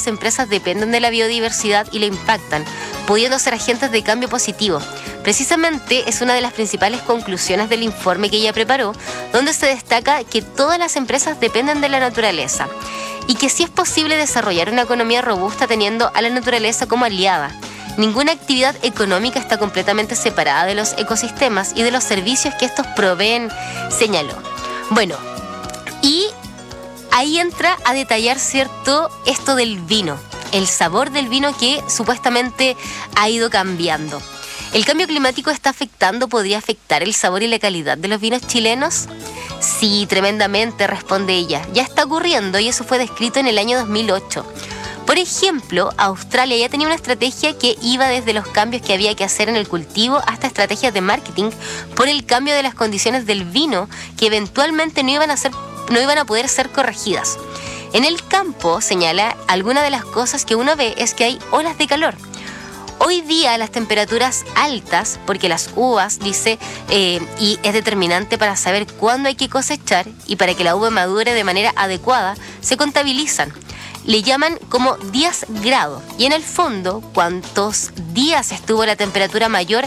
las empresas dependen de la biodiversidad y la impactan, pudiendo ser agentes de cambio positivo. Precisamente es una de las principales conclusiones del informe que ella preparó, donde se destaca que todas las empresas dependen de la naturaleza y que sí es posible desarrollar una economía robusta teniendo a la naturaleza como aliada. Ninguna actividad económica está completamente separada de los ecosistemas y de los servicios que estos proveen, señaló. Bueno, y ahí entra a detallar, ¿cierto?, esto del vino, el sabor del vino que supuestamente ha ido cambiando. ¿El cambio climático podría afectar el sabor y la calidad de los vinos chilenos? Sí, tremendamente, responde ella. Ya está ocurriendo y eso fue descrito en el año 2008. Por ejemplo, Australia ya tenía una estrategia que iba desde los cambios que había que hacer en el cultivo hasta estrategias de marketing por el cambio de las condiciones del vino que eventualmente no iban a poder ser corregidas. En el campo, señala, alguna de las cosas que uno ve es que hay olas de calor. Hoy día las temperaturas altas, porque las uvas, dice, y es determinante para saber cuándo hay que cosechar y para que la uva madure de manera adecuada, se contabilizan. Le llaman como días grado. Y en el fondo, cuántos días estuvo la temperatura mayor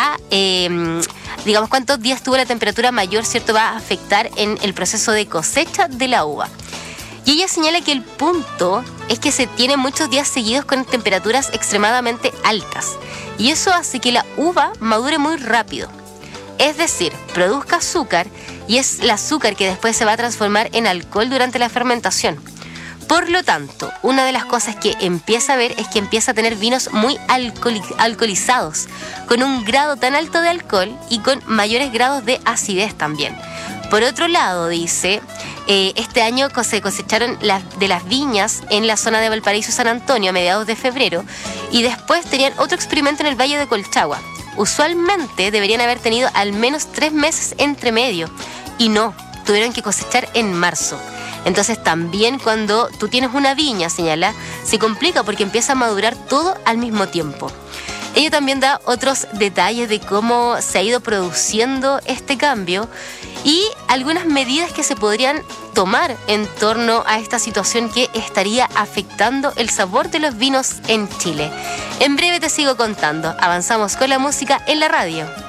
cuántos días tuvo la temperatura mayor, ¿cierto?, va a afectar en el proceso de cosecha de la uva. Y ella señala que el punto es que se tienen muchos días seguidos con temperaturas extremadamente altas. Y eso hace que la uva madure muy rápido. Es decir, produzca azúcar y es el azúcar que después se va a transformar en alcohol durante la fermentación. Por lo tanto, una de las cosas que empieza a ver es que empieza a tener vinos muy alcoholizados, con un grado tan alto de alcohol y con mayores grados de acidez también. Por otro lado, dice, este año se cosecharon de las viñas en la zona de Valparaíso y San Antonio a mediados de febrero y después tenían otro experimento en el Valle de Colchagua. Usualmente deberían haber tenido al menos 3 meses entre medio y no, tuvieron que cosechar en marzo. Entonces también cuando tú tienes una viña, señala, se complica porque empieza a madurar todo al mismo tiempo. Ella también da otros detalles de cómo se ha ido produciendo este cambio y algunas medidas que se podrían tomar en torno a esta situación que estaría afectando el sabor de los vinos en Chile. En breve te sigo contando. Avanzamos con la música en la radio.